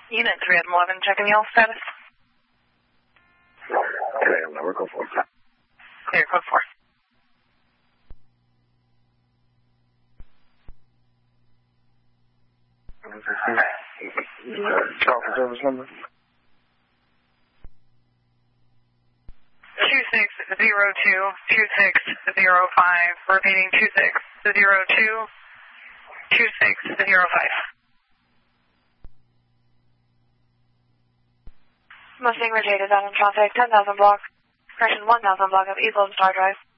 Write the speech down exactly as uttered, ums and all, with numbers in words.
Unit three at eleven, checking the all status. Okay, I'm number code four. Clear, code four. Call for service number? two six zero two two six zero five, repeating two six zero two two six zero five. Mustang Ridge eight is out in traffic, ten thousand block, correction one thousand block of East Lone Star Drive.